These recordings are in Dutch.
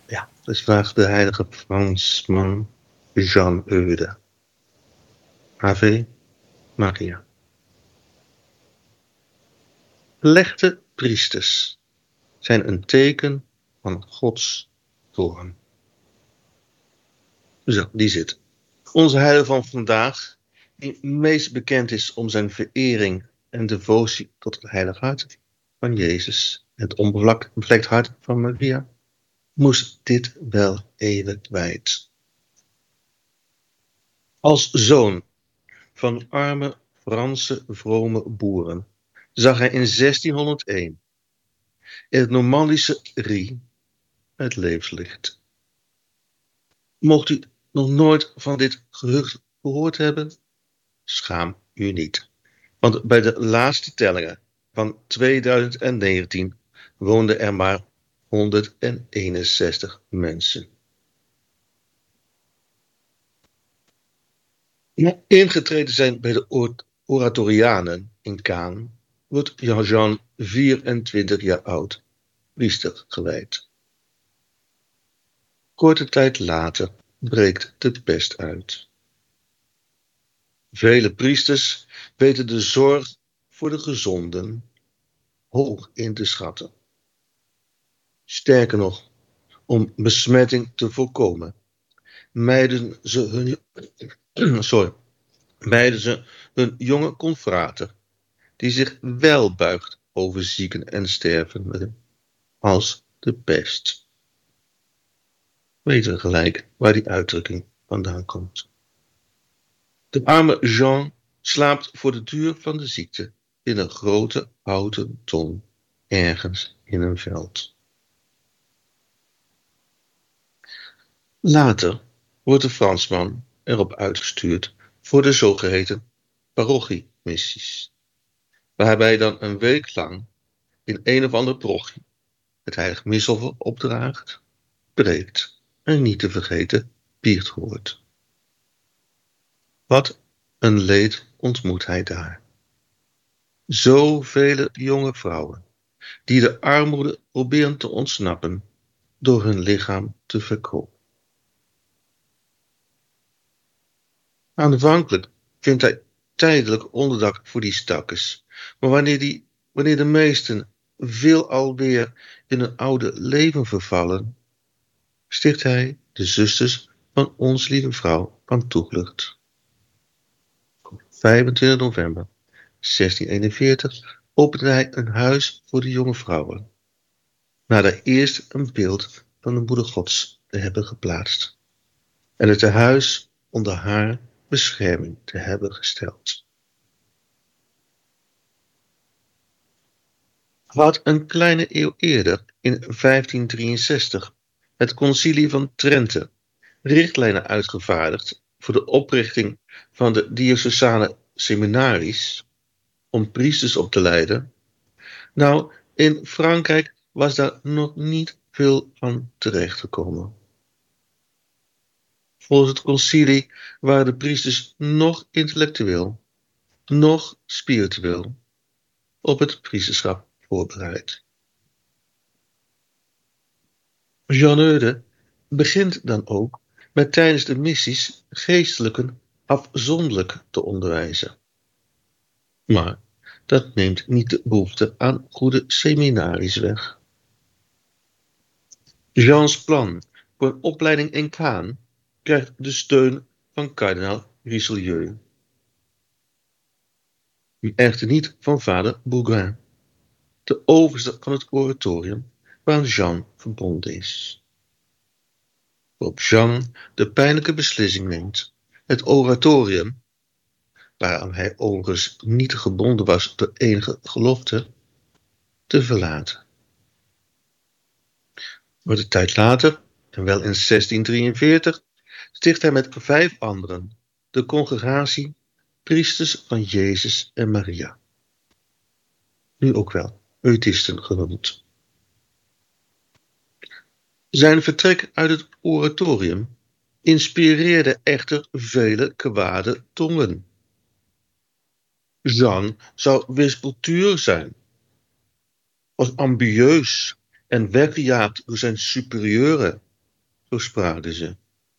Ja, dus vraagt de heilige Fransman Jean Eude. Ave Maria. Gelegde priesters zijn een teken van Gods toorn. Zo, die zit. Onze heilige van vandaag, die meest bekend is om zijn verering en devotie tot het heilige hart van Jezus, het onbevlekt hart van Maria, moest dit wel even kwijt. Als zoon van arme Franse vrome boeren zag hij in 1601 in het Normandische Rie het levenslicht. Mocht u nog nooit van dit gerucht gehoord hebben, schaam u niet. Want bij de laatste tellingen van 2019 woonden er maar 161 mensen. Ingetreden zijn bij de Oratorianen in Caen wordt Jean 24 jaar oud, priester gewijd. Korte tijd later breekt de pest uit. Vele priesters weten de zorg voor de gezonden hoog in te schatten. Sterker nog, om besmetting te voorkomen, mijden ze hun jonge confrater, die zich wel buigt over zieken en stervenden, als de pest. Weten gelijk waar die uitdrukking vandaan komt. De arme Jean slaapt voor de duur van de ziekte in een grote houten ton ergens in een veld. Later wordt de Fransman erop uitgestuurd voor de zogeheten parochiemissies, waarbij hij dan een week lang in een of andere parochie het heilig missoffer opdraagt, preekt en niet te vergeten biecht hoort. Wat een leed ontmoet hij daar. Zoveel jonge vrouwen die de armoede proberen te ontsnappen door hun lichaam te verkopen. Aanvankelijk vindt hij tijdelijk onderdak voor die stakkers, maar wanneer de meesten veel alweer in een oude leven vervallen, sticht hij de zusters van Ons Lieve Vrouw van Toevlucht. Op 25 november 1641 opende hij een huis voor de jonge vrouwen, na daar eerst een beeld van de Moeder Gods te hebben geplaatst en het tehuis onder haar bescherming te hebben gesteld. Had een kleine eeuw eerder, in 1563, het concilie van Trente richtlijnen uitgevaardigd voor de oprichting van de diocesane seminaries om priesters op te leiden. Nou, in Frankrijk was daar nog niet veel van terechtgekomen. Volgens het concilie waren de priesters nog intellectueel, nog spiritueel op het priesterschap voorbereid. Jean Eude begint dan ook met tijdens de missies geestelijken afzonderlijk te onderwijzen. Maar dat neemt niet de behoefte aan goede seminaries weg. Jeans plan voor een opleiding in Caen krijgt de steun van kardinaal Richelieu. Echter niet van vader Bougain, de overste van het oratorium waaraan Jean verbonden is. Waarop Jean de pijnlijke beslissing neemt het oratorium, waaraan hij overigens niet gebonden was door enige gelofte, te verlaten. Wordt tijd later, en wel in 1643, sticht hij met 5 anderen de congregatie Priesters van Jezus en Maria, nu ook wel Eutisten genoemd. Zijn vertrek uit het oratorium inspireerde echter vele kwade tongen. Jean zou wispelturig zijn, was ambieus en weggejaagd door zijn superieuren zo spraken ze.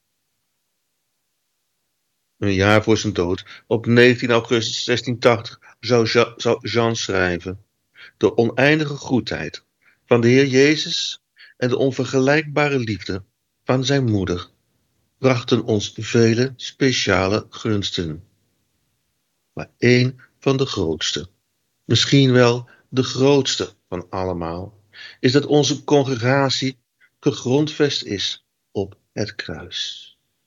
Een jaar voor zijn dood, op 19 augustus 1680, zou Jean schrijven: de oneindige goedheid van de Heer Jezus en de onvergelijkbare liefde van zijn moeder brachten ons vele speciale gunsten. Maar één van de grootste, misschien wel de grootste van allemaal, is dat onze congregatie gegrondvest is op het kruis.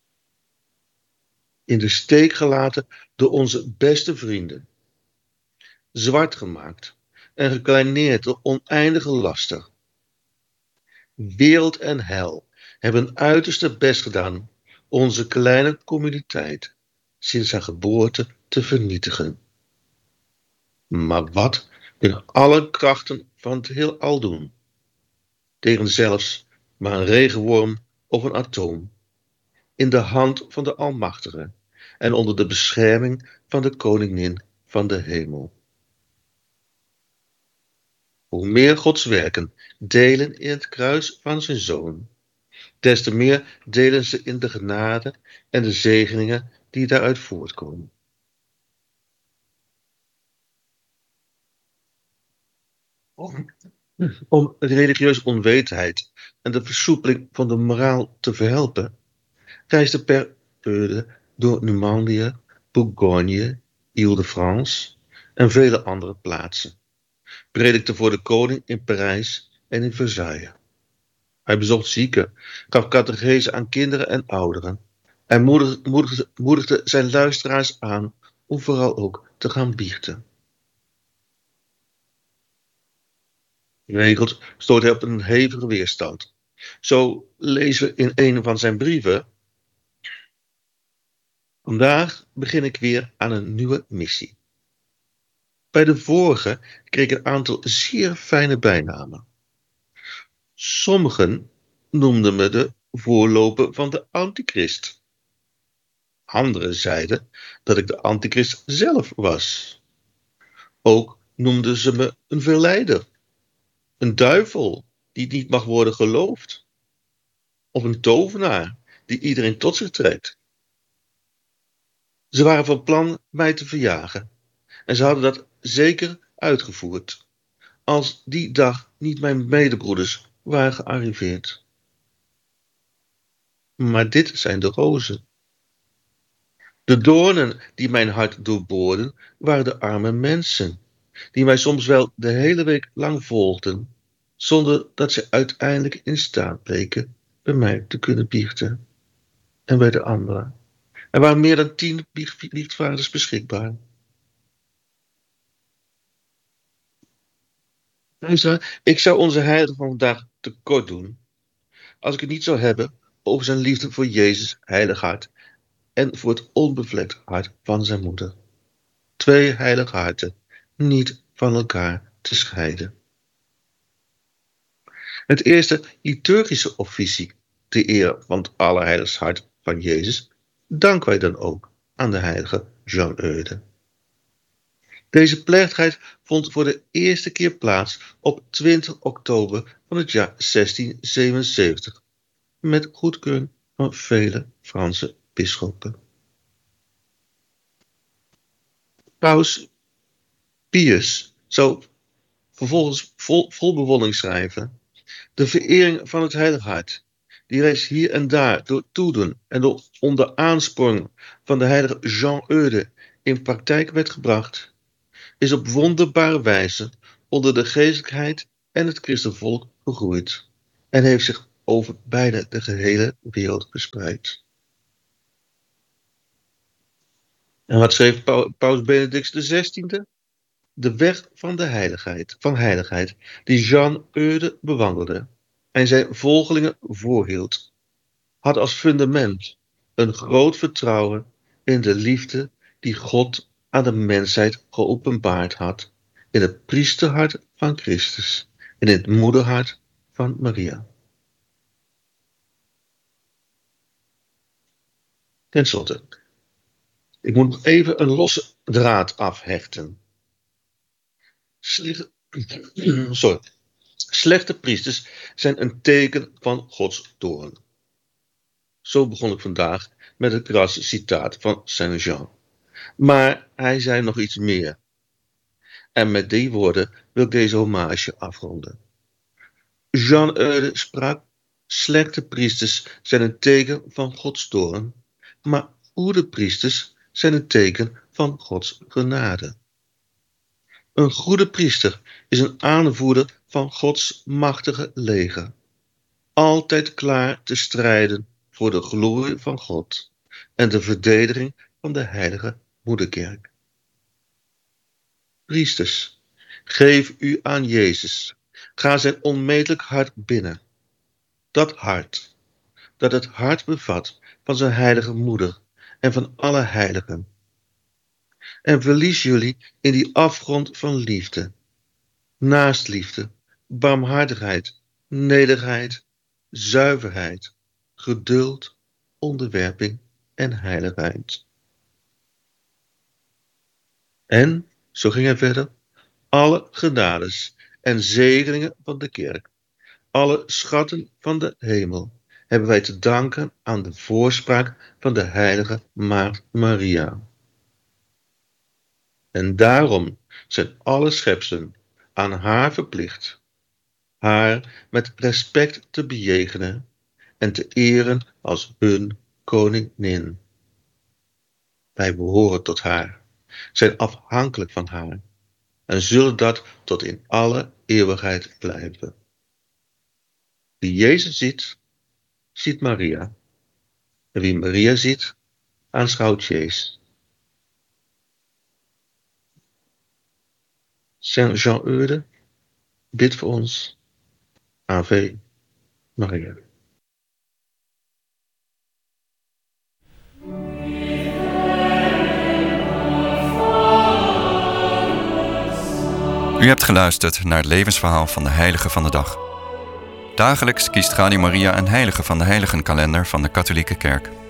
In de steek gelaten door onze beste vrienden, zwart gemaakt en gekleineerd door oneindige laster. Wereld en hel hebben uiterste best gedaan onze kleine communiteit sinds haar geboorte te vernietigen. Maar wat kunnen alle krachten van het heelal doen tegen zelfs maar een regenworm of een atoom, in de hand van de Almachtige en onder de bescherming van de Koningin van de hemel? Hoe meer Gods werken delen in het kruis van zijn Zoon, des te meer delen ze in de genade en de zegeningen die daaruit voortkomen. Om religieuze onwetendheid en de versoepeling van de moraal te verhelpen, reisde Per Eude door Normandië, Bourgogne, Ile-de-France en vele andere plaatsen, predikte voor de koning in Parijs en in Versailles. Hij bezocht zieken, gaf catechese aan kinderen en ouderen en moedigde zijn luisteraars aan om vooral ook te gaan biechten. Geregeld stoot hij op een hevige weerstand. Zo lezen we in een van zijn brieven: vandaag begin ik weer aan een nieuwe missie. Bij de vorige kreeg ik een aantal zeer fijne bijnamen. Sommigen noemden me de voorloper van de antichrist. Anderen zeiden dat ik de antichrist zelf was. Ook noemden ze me een verleider, een duivel die niet mag worden geloofd, of een tovenaar die iedereen tot zich trekt. Ze waren van plan mij te verjagen en ze hadden dat zeker uitgevoerd, als die dag niet mijn medebroeders waren gearriveerd. Maar dit zijn de rozen. De doornen die mijn hart doorboorden, waren de arme mensen, die mij soms wel de hele week lang volgden, zonder dat ze uiteindelijk in staat bleken bij mij te kunnen biechten. En bij de anderen. Er waren meer dan 10 biechtvaders beschikbaar. Ik zou onze heilige van vandaag tekort doen als ik het niet zou hebben over zijn liefde voor Jezus' heilig hart en voor het onbevlekt hart van zijn moeder. 2 heilige harten, niet van elkaar te scheiden. Het eerste liturgische officie ter ere van het Allerheiligste Hart van Jezus danken wij dan ook aan de heilige Jean Eude. Deze plechtigheid vond voor de eerste keer plaats op 20 oktober van het jaar 1677, met goedkeuring van vele Franse bisschoppen. Paus Pius zou vervolgens vol bewondering schrijven: de verering van het Heilige Hart, die reeds hier en daar door toedoen en door onder aansporing van de heilige Jean Eude in praktijk werd gebracht, is op wonderbare wijze onder de geestelijkheid en het christenvolk gegroeid en heeft zich over bijna de gehele wereld verspreid. En wat schreef Paus Benedict XVI? De weg van de heiligheid, die Jean Eude bewandelde en zijn volgelingen voorhield, had als fundament een groot vertrouwen in de liefde die God aan de mensheid geopenbaard had in het priesterhart van Christus en in het moederhart van Maria. Ten slotte, ik moet nog even een losse draad afhechten. Slechte priesters zijn een teken van Gods toorn. Zo begon ik vandaag met het krasse citaat van Saint-Jean. Maar hij zei nog iets meer. En met die woorden wil ik deze hommage afronden. Jean Eudes sprak: slechte priesters zijn een teken van Gods toorn, maar goede priesters zijn een teken van Gods genade. Een goede priester is een aanvoerder van Gods machtige leger, altijd klaar te strijden voor de glorie van God en de verdediging van de heilige moederkerk. Priesters, geef u aan Jezus. Ga zijn onmetelijk hart binnen. Dat hart, dat het hart bevat van zijn heilige moeder en van alle heiligen. En verlies jullie in die afgrond van liefde, naastliefde, barmhartigheid, nederigheid, zuiverheid, geduld, onderwerping en heiligheid. En, zo ging hij verder, alle genades en zegeningen van de kerk, alle schatten van de hemel, hebben wij te danken aan de voorspraak van de heilige Maagd Maria. En daarom zijn alle schepselen aan haar verplicht, haar met respect te bejegenen en te eren als hun koningin. Wij behoren tot haar, zijn afhankelijk van haar en zullen dat tot in alle eeuwigheid blijven. Wie Jezus ziet, ziet Maria. En wie Maria ziet, aanschouwt Jezus. Saint Jean Eudes, bid voor ons. Ave Maria. U hebt geluisterd naar het levensverhaal van de heilige van de dag. Dagelijks kiest Radio Maria een heilige van de heiligenkalender van de katholieke kerk.